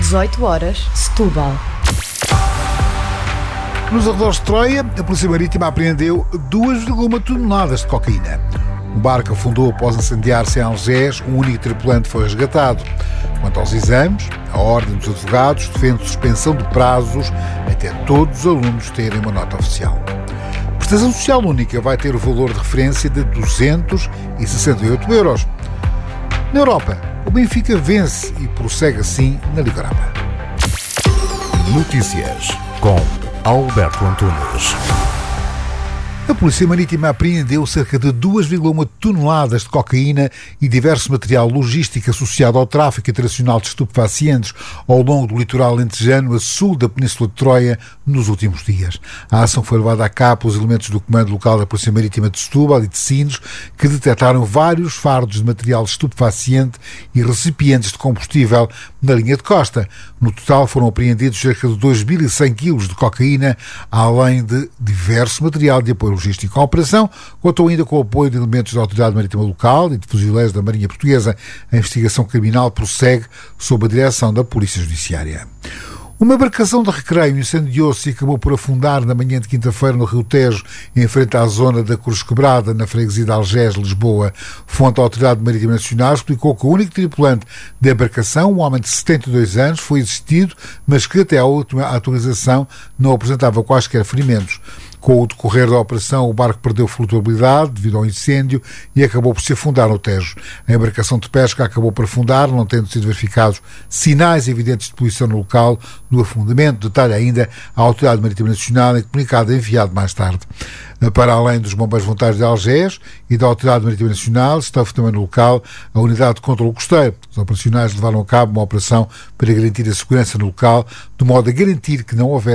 18 horas, Setúbal. Nos arredores de Troia, a Polícia Marítima apreendeu 2,1 toneladas de cocaína. O barco afundou após incendiar-se em Algés, um único tripulante foi resgatado. Quanto aos exames, a Ordem dos Advogados defende suspensão de prazos até todos os alunos terem uma nota oficial. A prestação social única vai ter o valor de referência de 268 euros. Na Europa, o Benfica vence e prossegue assim na Liga Europa. Notícias com Alberto Antunes. A Polícia Marítima apreendeu cerca de 2,1 toneladas de cocaína e diverso material logístico associado ao tráfico internacional de estupefacientes ao longo do litoral alentejano a sul da Península de Troia nos últimos dias. A ação foi levada a cabo pelos elementos do Comando Local da Polícia Marítima de Setúbal e de Sines, que detectaram vários fardos de material estupefaciente e recipientes de combustível na linha de costa. No total foram apreendidos cerca de 2.100 quilos de cocaína, além de diverso material de apoio logístico. A operação contou ainda com o apoio de elementos da Autoridade Marítima Local e de fuzileiros da Marinha Portuguesa. A investigação criminal prossegue sob a direção da Polícia Judiciária. Uma embarcação de recreio incendiou-se e acabou por afundar na manhã de quinta-feira no Rio Tejo, em frente à zona da Cruz Quebrada, na freguesia de Algés, Lisboa. Fonte da Autoridade Marítima Nacional explicou que o único tripulante da embarcação, um homem de 72 anos, foi assistido, mas que até à última atualização não apresentava quaisquer ferimentos. Com o decorrer da operação, o barco perdeu flutuabilidade devido ao incêndio e acabou por se afundar no Tejo. A embarcação de pesca acabou por afundar, não tendo sido verificados sinais evidentes de poluição no local do afundamento. Detalha ainda a Autoridade Marítima Nacional em comunicado enviado mais tarde. Para além dos bombeiros voluntários de Algés e da Autoridade Marítima Nacional, esteve também no local a Unidade de Controlo Costeiro. Os operacionais levaram a cabo uma operação para garantir a segurança no local, de modo a garantir que não houvesse